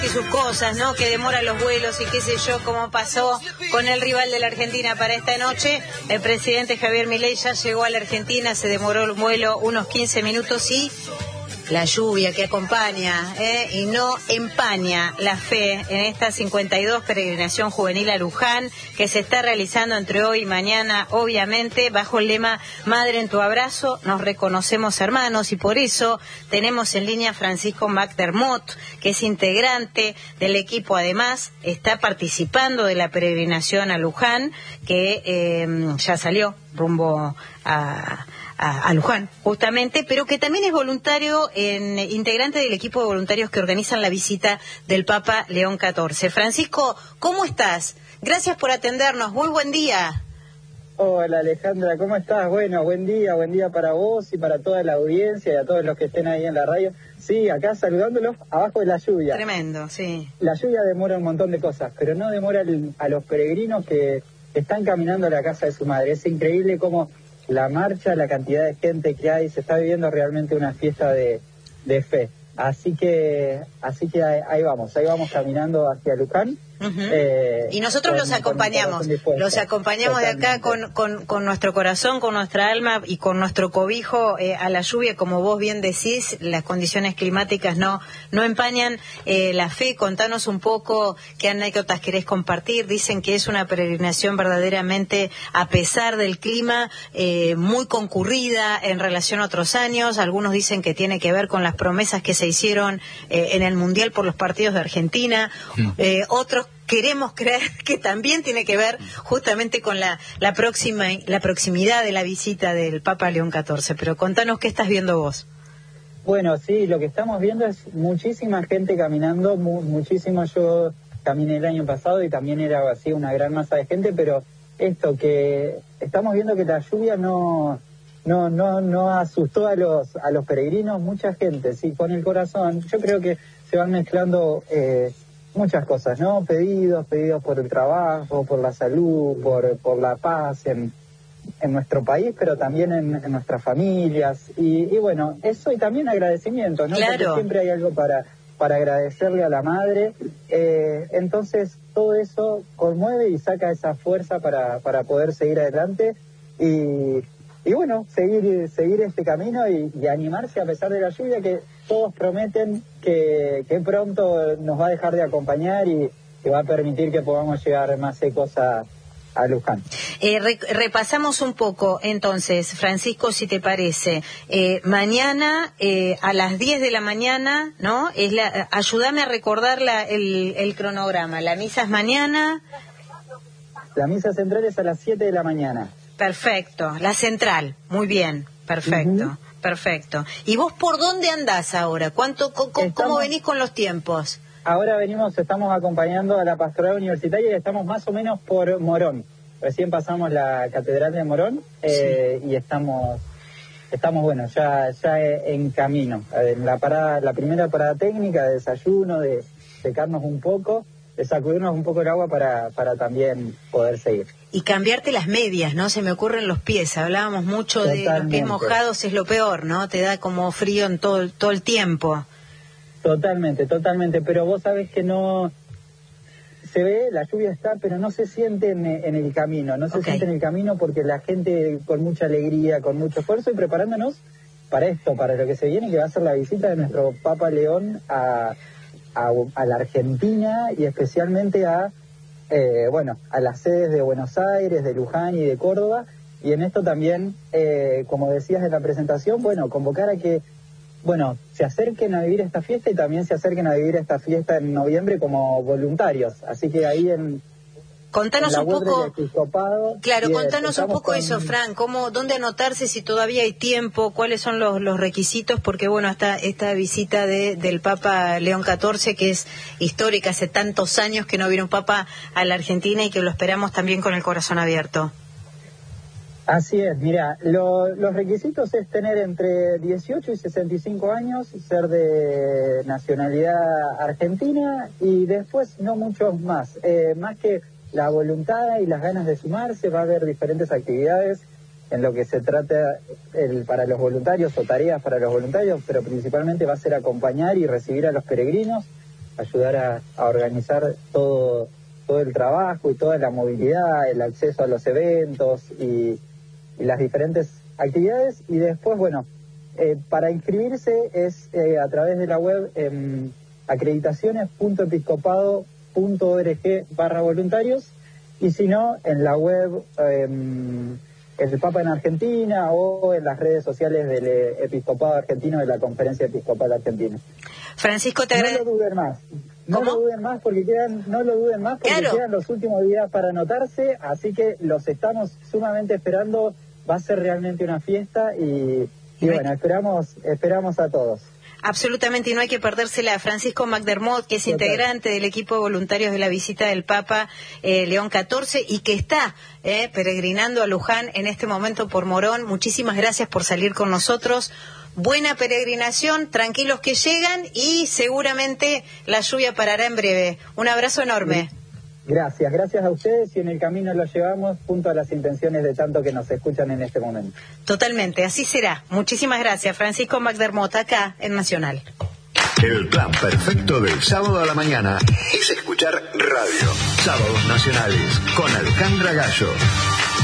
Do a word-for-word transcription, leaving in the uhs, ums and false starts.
y sus cosas, ¿no? Que demora los vuelos y qué sé yo, como pasó con el rival de la Argentina para esta noche. El presidente Javier Milei ya llegó a la Argentina, se demoró el vuelo unos quince minutos y la lluvia que acompaña ¿eh? y no empaña la fe en esta cincuenta y dos peregrinación juvenil a Luján, que se está realizando entre hoy y mañana, obviamente, bajo el lema Madre en tu abrazo, nos reconocemos hermanos, y por eso tenemos en línea a Francisco McDermott, que es integrante del equipo, además está participando de la peregrinación a Luján, que eh, ya salió rumbo a... A, a Luján, justamente, pero que también es voluntario, en, integrante del equipo de voluntarios que organizan la visita del Papa León catorce. Francisco, ¿cómo estás? Gracias por atendernos, muy buen día. Hola Alejandra, ¿cómo estás? Bueno, buen día, buen día para vos y para toda la audiencia y a todos los que estén ahí en la radio. Sí, acá saludándolos abajo de la lluvia. Tremendo, sí. La lluvia demora un montón de cosas, pero no demora el, a los peregrinos que están caminando a la casa de su madre. Es increíble cómo la marcha, la cantidad de gente que hay, se está viviendo realmente una fiesta de, de fe. Así que, así que ahí, ahí vamos, ahí vamos caminando hacia Luján. Uh-huh. eh, y nosotros con, los acompañamos, los acompañamos Totalmente. de acá con, con, con nuestro corazón, con nuestra alma y con nuestro cobijo eh, a la lluvia. Como vos bien decís, las condiciones climáticas no, no empañan eh, la fe. Contanos un poco qué anécdotas querés compartir. Dicen que es una peregrinación verdaderamente, a pesar del clima, eh, muy concurrida en relación a otros años. Algunos dicen que tiene que ver con las promesas que se hicieron eh, en el Mundial por los partidos de Argentina. Mm. Eh, otros queremos creer que también tiene que ver justamente con la, la próxima la proximidad de la visita del Papa León catorce. Pero contanos qué estás viendo vos. Bueno, sí, lo que estamos viendo es muchísima gente caminando, mu muchísimo. Yo caminé el año pasado y también era así una gran masa de gente, pero esto que estamos viendo que la lluvia no no no no asustó a los a los peregrinos, mucha gente, sí, con el corazón. Yo creo que se van mezclando eh, muchas cosas, ¿no? Pedidos, pedidos por el trabajo, por la salud, por, por la paz en, en nuestro país, pero también en, en nuestras familias. Y, y bueno, eso y también agradecimiento, ¿no? Claro. Porque siempre hay algo para, para agradecerle a la madre. Eh, entonces, todo eso conmueve y saca esa fuerza para, para poder seguir adelante y, y bueno, seguir, seguir este camino y, y animarse a pesar de la lluvia, que todos prometen que, que pronto nos va a dejar de acompañar y que va a permitir que podamos llegar más secos a, a Luján. Eh, re, repasamos un poco, entonces, Francisco, si te parece. Eh, mañana, eh, a las diez de la mañana, ¿no? Es la, ayúdame a recordar la, el, el cronograma. La misa es mañana. La misa central es a las siete de la mañana. Perfecto. La central, muy bien, perfecto. Uh-huh. Perfecto. ¿Y vos por dónde andás ahora? ¿Cuánto, co, co, ¿Cómo venís con los tiempos? Ahora venimos, estamos acompañando a la pastoral universitaria y estamos más o menos por Morón. Recién pasamos la catedral de Morón eh, sí. y estamos, estamos bueno, ya ya en camino. En la parada, la primera parada técnica de desayuno, de secarnos un poco, de sacudirnos un poco el agua para, para también poder seguir. Y cambiarte las medias, ¿no? Se me ocurren los pies. Hablábamos mucho Totalmente. de los pies mojados, es lo peor, ¿no? Te da como frío en todo, todo el tiempo. Totalmente, totalmente. Pero vos sabés que no... Se ve, la lluvia está, pero no se siente en, en el camino. No se okay. siente en el camino porque la gente con mucha alegría, con mucho esfuerzo y preparándonos para esto, para lo que se viene, que va a ser la visita de nuestro Papa León a, a, a la Argentina y especialmente a... Eh, bueno, a las sedes de Buenos Aires, de Luján y de Córdoba, y en esto también, eh, como decías en la presentación, bueno, convocar a que, bueno, se acerquen a vivir esta fiesta y también se acerquen a vivir esta fiesta en noviembre como voluntarios, así que ahí en... Contanos un poco, claro, bien, contanos un poco con... eso, Fran, cómo, dónde anotarse, si todavía hay tiempo, cuáles son los, los requisitos, porque bueno, esta, esta visita de, del Papa León catorce, que es histórica, hace tantos años que no viene un Papa a la Argentina y que lo esperamos también con el corazón abierto. Así es, mira, lo, los requisitos es tener entre dieciocho y sesenta y cinco años, ser de nacionalidad argentina y después no muchos más, eh, más que la voluntad y las ganas de sumarse. Va a haber diferentes actividades en lo que se trata el, para los voluntarios o tareas para los voluntarios, pero principalmente va a ser acompañar y recibir a los peregrinos. ayudar a, a organizar todo, todo el trabajo y toda la movilidad, el acceso a los eventos y, y las diferentes actividades. Y después, bueno, eh, para inscribirse es eh, a través de la web eh, acreditaciones punto episcopado punto org barra voluntarios, y si no, en la web eh, El Papa en Argentina o en las redes sociales del Episcopado Argentino, de la Conferencia Episcopal Argentina. Francisco, te agradezco. No lo duden más. No ¿Cómo? lo duden más porque quedan, no lo duden más porque Claro. quedan los últimos días para anotarse, así que los estamos sumamente esperando. Va a ser realmente una fiesta y, y bueno, esperamos, esperamos a todos. Absolutamente, y no hay que perdérsela. Francisco McDermott, que es Total. integrante del equipo de voluntarios de la visita del Papa eh, León catorce y que está eh, peregrinando a Luján en este momento por Morón. Muchísimas gracias por salir con nosotros. Buena peregrinación, tranquilos que llegan y seguramente la lluvia parará en breve. Un abrazo enorme. Gracias, gracias a ustedes, y en el camino lo llevamos junto a las intenciones de tanto que nos escuchan en este momento. Totalmente, así será. Muchísimas gracias, Francisco McDermott, acá en Nacional. El plan perfecto del sábado a la mañana es escuchar radio. Sábados Nacionales con Alejandra Gallo.